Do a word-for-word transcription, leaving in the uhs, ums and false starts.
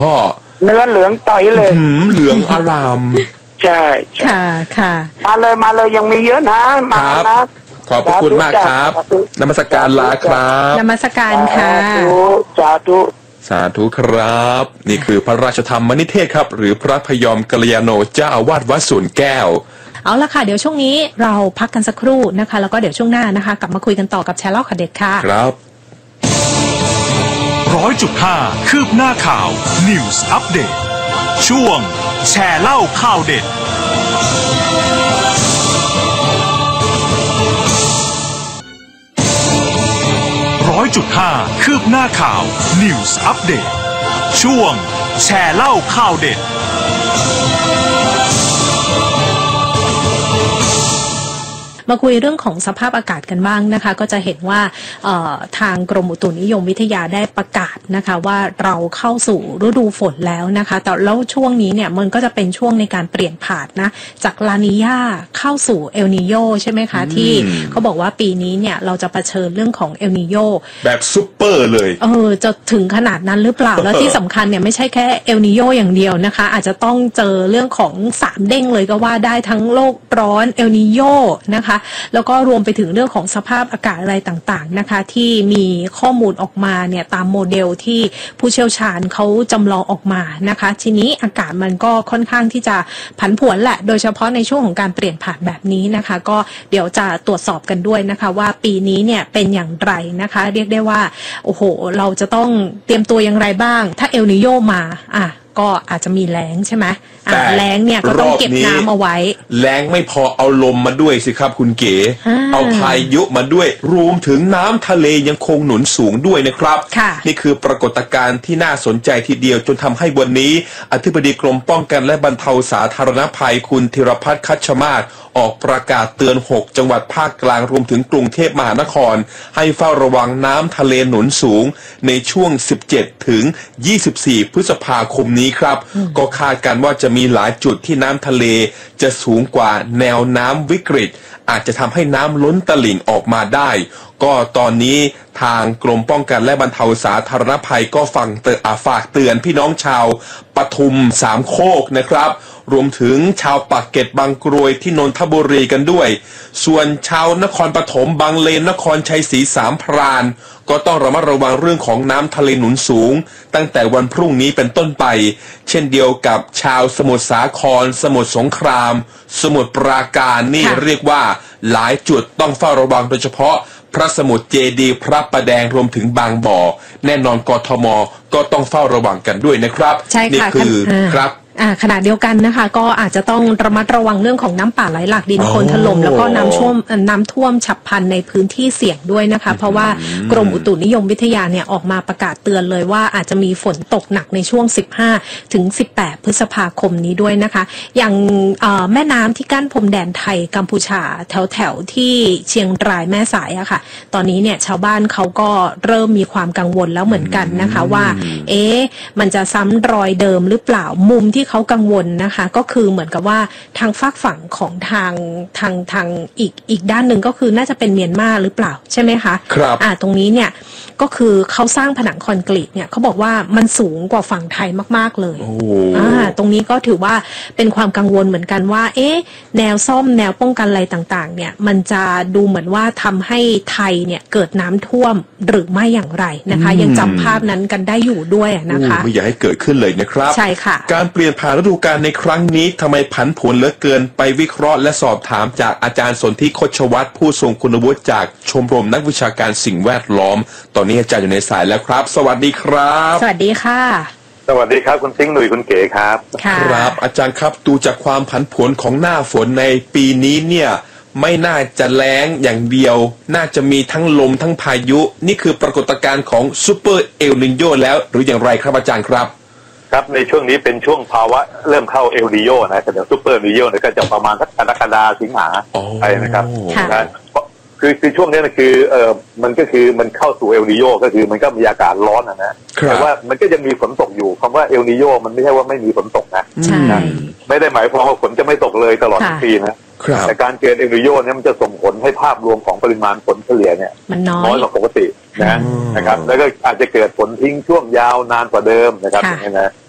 พ่อเนื้อเหลืองต่อยเลยเหลืองอารามใช่ค่ะค่ะมาเลยมาเลยยังมีเยอะนะมานะขอบพระคุณมากครับนมัสการลาครับนมัสการค่ะสาธุสาธุครับนี่คือพระราชธรรมนิเทศครับหรือพระพยอมกัลยาโนเจ้าอาวาสวัดสวนแก้วเอาละค่ะเดี๋ยวช่วงนี้เราพักกันสักครู่นะคะแล้วก็เดี๋ยวช่วงหน้านะคะกลับมาคุยกันต่อกับแชร์เล่าข่าวเด็ดค่ะครับร้อยจุดห้าคืบหน้าข่าว News Update ช่วงแชร์เล่าข่าวเด็ดร้อยจุดห้าคืบหน้าข่าว News Update ช่วงแชร์เล่าข่าวเด็ดมาคุยเรื่องของสภาพอากาศกันบ้างนะคะก็จะเห็นว่าทางกรมอุตุนิยมวิทยาได้ประกาศนะคะว่าเราเข้าสู่ฤดูฝนแล้วนะคะแต่แล้วช่วงนี้เนี่ยมันก็จะเป็นช่วงในการเปลี่ยนผ่านนะจากลานีญาเข้าสู่เอลนีโญใช่ไหมคะที่เขาบอกว่าปีนี้เนี่ยเราจะเผชิญเรื่องของเอลนีโญแบบซุปเปอร์เลยเออจะถึงขนาดนั้นหรือเปล่า แล้วที่สำคัญเนี่ยไม่ใช่แค่เอลนีโญอย่างเดียวนะคะอาจจะต้องเจอเรื่องของสามเด้งเลยก็ว่าได้ทั้งโลกร้อนเอลนีโญนะคะแล้วก็รวมไปถึงเรื่องของสภาพอากาศอะไรต่างๆนะคะที่มีข้อมูลออกมาเนี่ยตามโมเดลที่ผู้เชี่ยวชาญเขาจำลองออกมานะคะทีนี้อากาศมันก็ค่อนข้างที่จะผันผวนแหละโดยเฉพาะในช่วงของการเปลี่ยนผ่านแบบนี้นะคะก็เดี๋ยวจะตรวจสอบกันด้วยนะคะว่าปีนี้เนี่ยเป็นอย่างไรนะคะเรียกได้ว่าโอ้โหเราจะต้องเตรียมตัวอย่างไรบ้างถ้าเอลนีโญมาอ่ะก็อาจจะมีแล้งใช่ไหมแล้งเนี่ยก็ต้องเก็บน้ำเอาไว้แล้งไม่พอเอาลมมาด้วยสิครับคุณเก๋เอาพายุมาด้วยรวมถึงน้ำทะเลยังคงหนุนสูงด้วยนะครับนี่คือปรากฏการณ์ที่น่าสนใจทีเดียวจนทำให้วันนี้อธิบดีกรมป้องกันและบรรเทาสาธารณภัยคุณธีรพัฒน์คัชมาศออกประกาศเตือนหกจังหวัดภาคกลางรวมถึงกรุงเทพมหานครให้เฝ้าระวังน้ำทะเลหนุนสูงในช่วงสิบเจ็ดถึงยี่สิบสี่พฤษภาคมนี้ครับก็คาดกันว่าจะมีหลายจุดที่น้ำทะเลจะสูงกว่าแนวน้ำวิกฤตอาจจะทำให้น้ำล้นตลิ่งออกมาได้ก็ตอนนี้ทางกรมป้องกันและบรรเทาสาธารณภัยก็ฟังเตือนฝากเตือนพี่น้องชาวปทุมสามโคกนะครับรวมถึงชาวปากเกร็ดบางกรวยที่นนทบุรีกันด้วยส่วนชาวนครปฐมบางเลนนครชัยศรีสามพรานก็ต้องระมัดระวังเรื่องของน้ำทะเลหนุนสูงตั้งแต่วันพรุ่งนี้เป็นต้นไปเช่นเดียวกับชาวสมุทรสาครสมุทรสงครามสมุทรปราการนี่เรียกว่าหลายจุดต้องเฝ้าระวังโดยเฉพาะพระสมุทรเจดีย์พระประแดงรวมถึงบางบ่อแน่นอนกทมก็ต้องเฝ้าระวังกันด้วยนะครับนี่คือครับขณะเดียวกันนะคะก็อาจจะต้องระมัดระวังเรื่องของน้ำป่าไหลหลากดินโคลนถล่มแล้วก็น้ำท่วมน้ำท่วมฉับพลันในพื้นที่เสี่ยงด้วยนะคะเพราะว่ากรมอุตุนิยมวิทยาเนี่ยออกมาประกาศเตือนเลยว่าอาจจะมีฝนตกหนักในช่วงสิบห้าถึงสิบแปดพฤษภาคมนี้ด้วยนะคะอย่างแม่น้ำที่กั้นพรมแดนไทยกัมพูชาแถวแถวที่เชียงรายแม่สายอะค่ะตอนนี้เนี่ยชาวบ้านเขาก็เริ่มมีความกังวลแล้วเหมือนกันนะคะว่าเอ๊ะมันจะซ้ำรอยเดิมหรือเปล่ามุมที่เขากังวลนะคะก็คือเหมือนกับว่าทางฝากฝั่งของทางทางทางอีกอีกด้านหนึ่งก็คือน่าจะเป็นเมียนมาหรือเปล่าใช่ไหมคะครับอ่าตรงนี้เนี่ยก็คือเขาสร้างผนังคอนกรีตเนี่ยเขาบอกว่ามันสูงกว่าฝั่งไทยมากๆเลยอ่าตรงนี้ก็ถือว่าเป็นความกังวลเหมือนกันว่าเอ๊ะแนวซ่อมแนวป้องกันอะไรต่างๆเนี่ยมันจะดูเหมือนว่าทำให้ไทยเนี่ยเกิดน้ำท่วมหรือไม่อย่างไรนะคะยังจำภาพนั้นกันได้อยู่ด้วยนะคะไม่อยากให้เกิดขึ้นเลยนะครับใช่ค่ะการเปลี่ยนผ่านฤดูกาลในครั้งนี้ทำไมผันผวนเหลือเกินไปวิเคราะห์และสอบถามจากอาจารย์สนธิคชวัฒน์ผู้ทรงคุณวุฒิจากชมรมนักวิชาการสิ่งแวดล้อมตอนนี้อาจารย์อยู่ในสายแล้วครับสวัสดีครับสวัสดีค่ะสวัสดีครับคุณซิงหนุ่ยคุณเก๋ครับครับอาจารย์ครับดูจากความผันผวนของหน้าฝนในปีนี้เนี่ยไม่น่าจะแล้งอย่างเดียวน่าจะมีทั้งลมทั้งพายุนี่คือปรากฏการณ์ของซูเปอร์เอลนิโญแล้วหรืออย่างไรครับอาจารย์ครับครับในช่วงนี้เป็นช่วงภาวะเริ่มเข้าเอลนิโญนะแต่เดี๋ยวซูเปอร์เอลนิโญเนี่ยก็จะประมาณสักกรกฎาคมสิงหาไปนะครับคือคือช่วงนี้นะคือเออมันก็คือมันเข้าสู่เอลนิโญก็คือมันก็มีอากาศร้อนนะนะแต่ว่ามันก็ยังมีฝนตกอยู่คำว่าเอลนิโญมันไม่ใช่ว่าไม่มีฝนตกนะไม่ได้หมายความว่าฝนจะไม่ตกเลยตลอดทั้งปีนะแต่การเกิดเอลนิโญเนี่ยมันจะส่งผลให้ภาพรวมของปริมาณฝนเฉลี่ยเนี่ยน้อยกว่าปกตินะนะครับแล้วก็อาจจะเกิดฝนทิ้งช่วงยาวนานกว่าเดิมนะครับอย่างนี้นะ